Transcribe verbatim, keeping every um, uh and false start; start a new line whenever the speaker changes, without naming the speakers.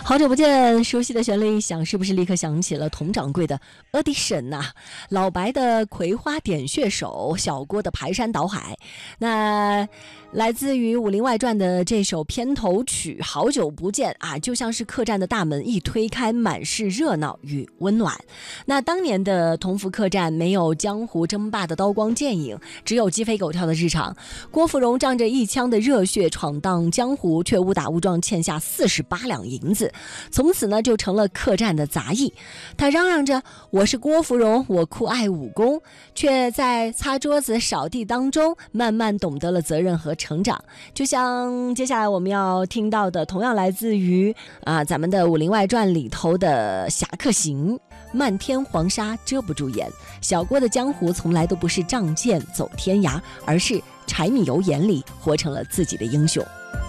好久不见，熟悉的旋律一响，是不是立刻想起了佟掌柜的 Audition 呐、啊？老白的葵花点穴手，小郭的排山倒海。那来自于《武林外传》的这首片头曲《好久不见》啊，就像是客栈的大门一推开，满是热闹与温暖。那当年的同福客栈没有江湖争霸的刀光剑影，只有鸡飞狗跳的日常。郭芙蓉仗着一腔的热血闯荡江湖，却误打误撞欠下四十八两银子，从此呢就成了客栈的杂役。他嚷嚷着我是郭芙蓉，我酷爱武功，却在擦桌子扫地当中慢慢懂得了责任和成长。就像接下来我们要听到的，同样来自于啊咱们的《武林外传》里头的侠客行。漫天黄沙遮不住眼，小郭的江湖从来都不是仗剑走天涯，而是柴米油盐里活成了自己的英雄。